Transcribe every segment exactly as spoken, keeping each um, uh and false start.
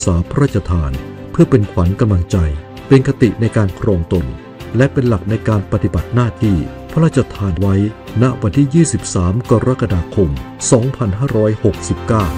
สาพระราชทานเพื่อเป็นขวัญกำลังใจเป็นคติในการครองตนและเป็นหลักในการปฏิบัติหน้าที่พระราชทานไว้ณวันที่ยี่สิบสามกรกฎาคมสองพันห้าร้อยหกสิบเก้า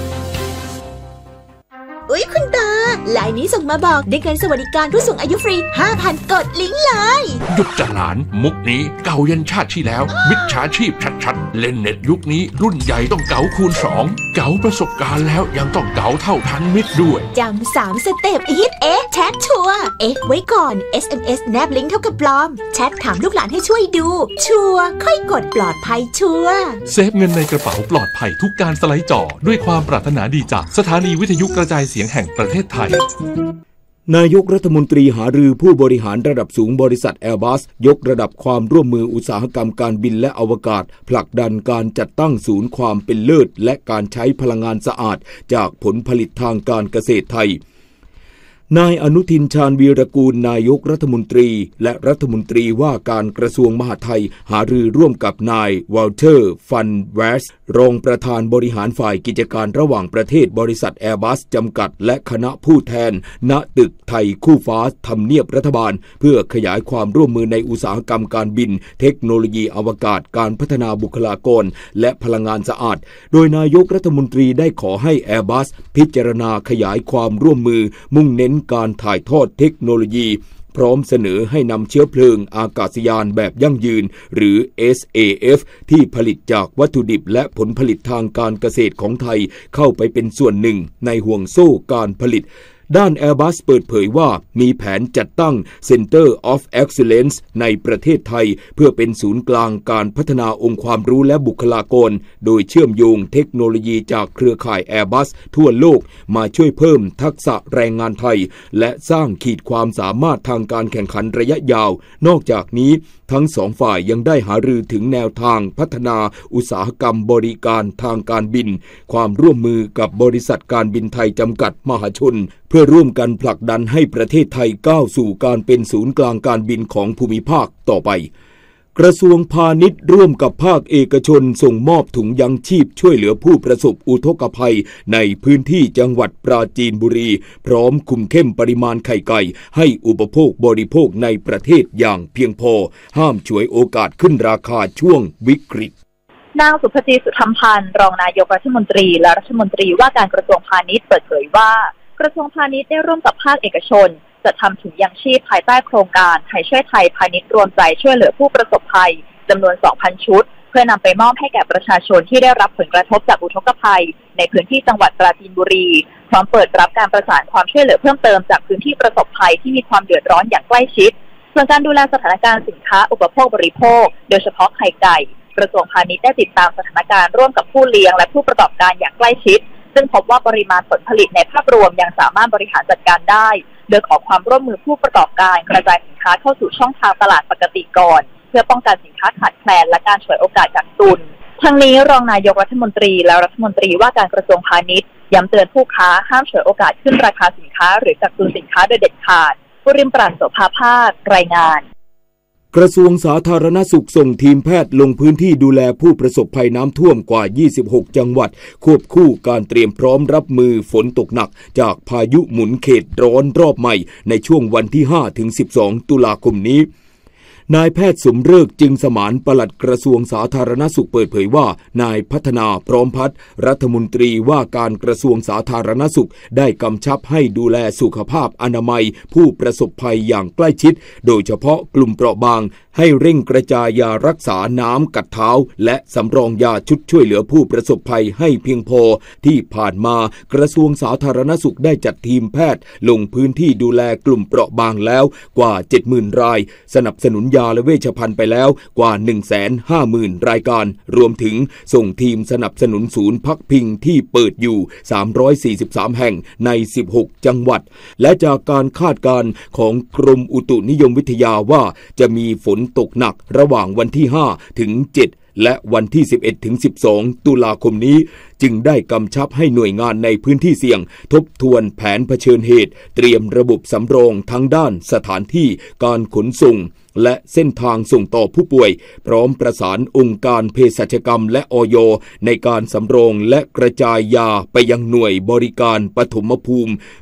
อุ๊ยคุณตาไลน์นี้ส่งมาบอกได้เงินสวัสดิการผู้สูงอายุฟรี ห้าพัน กดลิงก์เลยหยุดจะหลานมุกนี้เก่ายันชาติที่แล้วมิจฉาชีพชัดๆเล่นเน็ตยุคนี้รุ่นใหญ่ต้องเก๋าคูณสองเก๋าประสบการณ์แล้วยังต้องเก๋าเท่าทันมิตรด้วยจำสามสเต็ปฮิตเอ๊ะแชทชัวร์เอ๊ะไว้ก่อน เอส เอ็ม เอส แนบลิงก์เท่ากับปลอมแชทถามลูกหลานให้ช่วยดูชัวร์ค่อยกดปลอดภัยชัวร์เซฟเงินในกระเป๋าปลอดภัยทุกการสไลด์จอด้วยความปรารถนาดีจากสถานีวิทยุกระจายเสียงแห่งประเทศไทยนายกรัฐมนตรีหารือผู้บริหารระดับสูงบริษัท Airbus ยกระดับความร่วมมืออุตสาหกรรมการบินและอวกาศผลักดันการจัดตั้งศูนย์ความเป็นเลิศและการใช้พลังงานสะอาดจากผลผลิตทางการเกษตรไทยนายอนุทินชาญวีรกูลนายกรัฐมนตรีและรัฐมนตรีว่าการกระทรวงมหาดไทยหารือร่วมกับนายวอลเทอร์ฟันแวสรองประธานบริหารฝ่ายกิจการระหว่างประเทศบริษัท Airbus จำกัดและคณะผู้แทนณตึกไทยคู่ฟ้าทำเนียบรัฐบาลเพื่อขยายความร่วมมือในอุตสาหกรรมการบินเทคโนโลยีอวกาศการพัฒนาบุคลากรและพลังงานสะอาดโดยนายกรัฐมนตรีได้ขอให้ Airbus พิจารณาขยายความร่วมมือมุ่งเน้นการถ่ายทอดเทคโนโลยีพร้อมเสนอให้นำเชื้อเพลิงอากาศยานแบบยั่งยืนหรือ เอส เอ เอฟ ที่ผลิตจากวัตถุดิบและผลผลิตทางการเกษตรของไทยเข้าไปเป็นส่วนหนึ่งในห่วงโซ่การผลิตด้าน Airbus เปิดเผยว่ามีแผนจัดตั้ง Center of Excellence ในประเทศไทยเพื่อเป็นศูนย์กลางการพัฒนาองค์ความรู้และบุคลากรโดยเชื่อมโยงเทคโนโลยีจากเครือข่าย Airbus ทั่วโลกมาช่วยเพิ่มทักษะแรงงานไทยและสร้างขีดความสามารถทางการแข่งขันระยะยาวนอกจากนี้ทั้งสองฝ่ายยังได้หารือถึงแนวทางพัฒนาอุตสาหกรรมบริการทางการบินความร่วมมือกับบริษัทการบินไทยจำกัดมหาชนเพื่อร่วมกันผลักดันให้ประเทศไทยก้าวสู่การเป็นศูนย์กลางการบินของภูมิภาคต่อไปกระทรวงพาณิชย์ร่วมกับภาคเอกชนส่งมอบถุงยังชีพช่วยเหลือผู้ประสบอุทกภัยในพื้นที่จังหวัดปราจีนบุรีพร้อมคุมเข้มปริมาณไข่ไก่ให้อุปโภคบริโภคในประเทศอย่างเพียงพอห้ามฉวยโอกาสขึ้นราคาช่วงวิกฤตนางสุภจีสุธรรมพันธ์รองนายกรัฐมนตรีและรัฐมนตรีว่าการกระทรวงพาณิชย์เปิดเผยว่ากระทรวงพาณิชย์ได้ร่วมกับภาคเอกชนจัดทำถุงยังชีพภายใต้โครงการไทยช่วยไทยพาณิชย์รวมใจช่วยเหลือผู้ประสบภัยจำนวน สองพัน ชุดเพื่อนำไปมอบให้แก่ประชาชนที่ได้รับผลกระทบจากอุทกภัยในพื้นที่จังหวัดปราจีนบุรีพร้อมเปิดรับการประสานความช่วยเหลือเพิ่มเติมจากพื้นที่ประสบภัยที่มีความเดือดร้อนอย่างใกล้ชิดส่วนการดูแลสถานการณ์สินค้าอุปโภคบริโภคโดยเฉพาะไข่ไก่กระทรวงพาณิชย์ได้ติดตามสถานการณ์ร่วมกับผู้เลี้ยงและผู้ประกอบการอย่างใกล้ชิดซึ่งพบว่าปริมาณผลผลิตในภาพรวมยังสามารถบริหารจัดการได้โดยขอความร่วมมือผู้ประกอบการกระจายสินค้าเข้าสู่ช่องทางตลาดปกติก่อนเพื่อป้องกันสินค้าขาดแคลนและการฉวยโอกาสจากทุนทั้งนี้รองนายกรัฐมนตรีและรัฐมนตรีว่าการกระทรวงพาณิชย์ย้ำเตือนผู้ค้าห้ามฉวยโอกาสขึ้นราคาสินค้าหรือกักตุนสินค้าโดยเด็ดขาดผู้ริมปราศโสภาภาครายงานกระทรวงสาธารณสุขส่งทีมแพทย์ลงพื้นที่ดูแลผู้ประสบภัยน้ำท่วมกว่ายี่สิบหกจังหวัดควบคู่การเตรียมพร้อมรับมือฝนตกหนักจากพายุหมุนเขตร้อนรอบใหม่ในช่วงวันที่ห้าถึงสิบสองตุลาคมนี้นายแพทย์สมฤกษ์จึงสมานปลัดกระทรวงสาธารณสุขเปิดเผยว่านายพัฒนาพร้อมพัฒน์รัฐมนตรีว่าการกระทรวงสาธารณสุขได้กำชับให้ดูแลสุขภาพอนามัยผู้ประสบภัยอย่างใกล้ชิดโดยเฉพาะกลุ่มเปราะบางให้เร่งกระจายยารักษาน้ำกัดเท้าและสำรองยาชุดช่วยเหลือผู้ประสบภัยให้เพียงพอที่ผ่านมากระทรวงสาธารณสุขได้จัดทีมแพทย์ลงพื้นที่ดูแลกลุ่มเปราะบางแล้วกว่า เจ็ดหมื่น รายสนับสนุนยาและเวชภัณฑ์ไปแล้วกว่า หนึ่งแสนห้าหมื่น รายการรวมถึงส่งทีมสนับสนุนศูนย์พักพิงที่เปิดอยู่สามร้อยสี่สิบสามแห่งในสิบหกจังหวัดและจากการคาดการณ์ของกรมอุตุนิยมวิทยาว่าจะมีฝนตกหนักระหว่างวันที่ห้าถึงเจ็ดและวันที่ สิบเอ็ดถึงสิบสอง ตุลาคมนี้จึงได้กำชับให้หน่วยงานในพื้นที่เสี่ยงทบทวนแผนเผชิญเหตุเตรียมระบบสำรองทั้งด้านสถานที่การขนส่งและเส้นทางส่งต่อผู้ป่วยพร้อมประสานองค์การเภสัชกรรมและอย.ในการสำรองและกระจายยาไปยังหน่วยบริการปฐมภูมิ